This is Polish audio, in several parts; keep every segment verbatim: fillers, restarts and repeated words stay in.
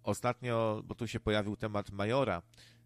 ostatnio, bo tu się pojawił temat Majora,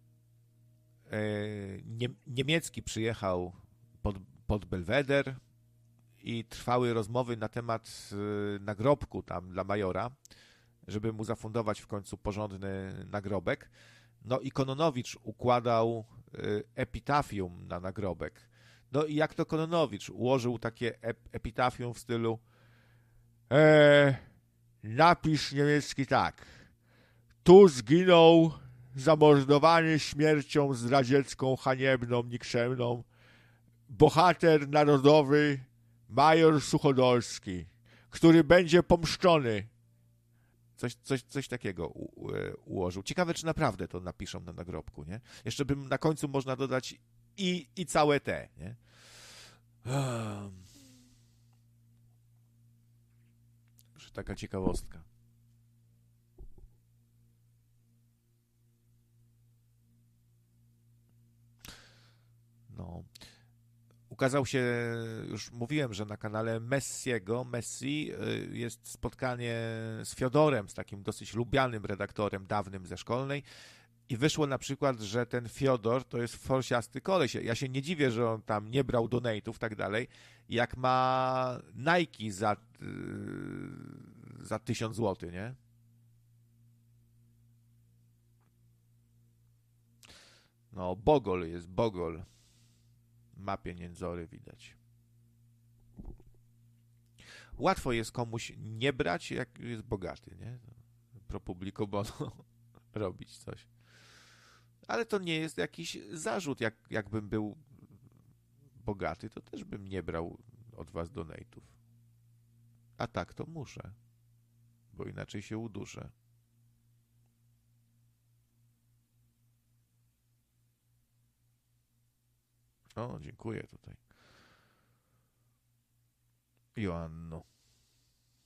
nie, niemiecki przyjechał pod, pod Belweder i trwały rozmowy na temat nagrobku tam dla Majora, żeby mu zafundować w końcu porządny nagrobek. No i Kononowicz układał epitafium na nagrobek. No i jak to Kononowicz ułożył takie ep- epitafium w stylu e, napisz niemiecki tak: tu zginął zamordowany śmiercią zdradziecką, haniebną, nikczemną bohater narodowy major Suchodolski, który będzie pomszczony. Coś, coś, coś takiego u, u, ułożył. Ciekawe, czy naprawdę to napiszą na nagrobku, nie? Jeszcze bym na końcu można dodać i, i całe te, nie? Um. Taka ciekawostka. No. Ukazał się, już mówiłem, że na kanale Messiego, Messi jest spotkanie z Fiodorem, z takim dosyć lubianym redaktorem dawnym ze szkolnej i wyszło na przykład, że ten Fiodor to jest forsiasty koleś. Ja się nie dziwię, że on tam nie brał donate'ów i tak dalej, jak ma Nike za, za tysiąc złotych, nie? No, Bogol jest, Bogol. Ma pieniędzory, widać. Łatwo jest komuś nie brać, jak jest bogaty, nie? Pro publico bono robić coś. Ale to nie jest jakiś zarzut. Jak, jakbym był bogaty, to też bym nie brał od was donate'ów. A tak to muszę, bo inaczej się uduszę. O, dziękuję tutaj. Joanno.